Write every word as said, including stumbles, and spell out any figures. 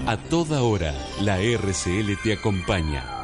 A toda hora, la R C L te acompaña.